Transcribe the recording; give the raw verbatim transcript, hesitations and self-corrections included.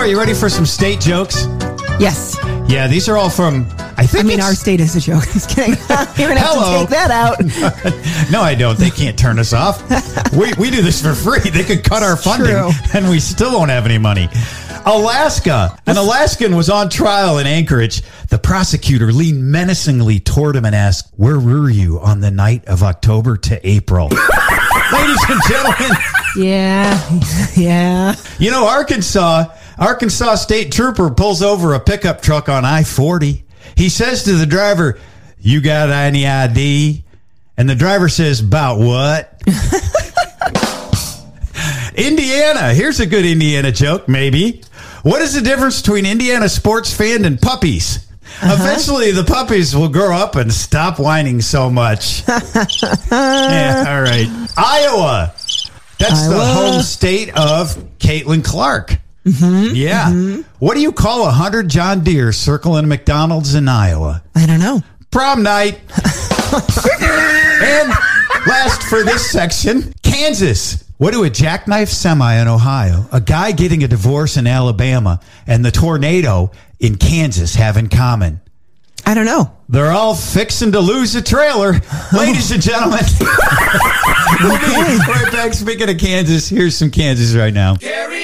are you ready for some state jokes? Yes. Yeah, these are all from, I think I mean, it's- our state is a joke. Just kidding. You're going to have Hello. to take that out. No, I don't. They can't turn us off. We, we do this for free. They could cut our funding, True. and we still won't have any money. Alaska. An Alaskan was on trial in Anchorage. The prosecutor leaned menacingly toward him and asked, "Where were you on the night of October to April?" Ladies and gentlemen, Yeah. Yeah. you know, Arkansas, Arkansas state trooper pulls over a pickup truck on I forty. He says to the driver, "You got any I D?" And the driver says, "About what?" Indiana. Here's a good Indiana joke, maybe. What is the difference between Indiana sports fan and puppies? Uh-huh. Eventually, the puppies will grow up and stop whining so much. Yeah, all right. Iowa. That's Iowa. the home state of Caitlin Clark. Mm-hmm. Yeah. Mm-hmm. What do you call a hundred John Deere circling McDonald's in Iowa? I don't know. Prom night. And last for this section, Kansas. What do a jackknife semi in Ohio, a guy getting a divorce in Alabama, and the tornado in Kansas have in common? I don't know. They're all fixing to lose a trailer. Ladies and gentlemen, we'll be right back. Speaking of Kansas, here's some Kansas right now.